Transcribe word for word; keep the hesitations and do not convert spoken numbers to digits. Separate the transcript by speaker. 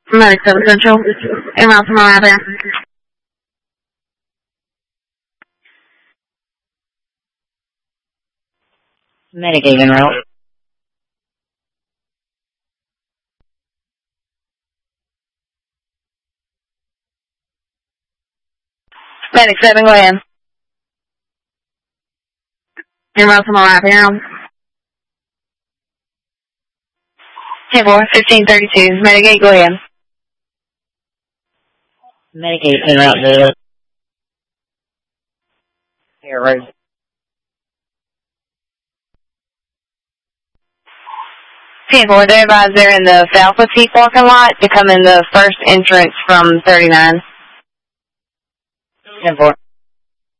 Speaker 1: Medic seven Central. En route to my there.
Speaker 2: Medic eight en route.
Speaker 1: Medic seven, go ahead. En route to my there. ten four, fifteen thirty-two. Medic eight, go ahead.
Speaker 2: Medic eight en route to Air Road.
Speaker 1: ten four, they advise they're in the Falfa T parking lot to come in the first entrance from thirty-nine.
Speaker 2: ten four.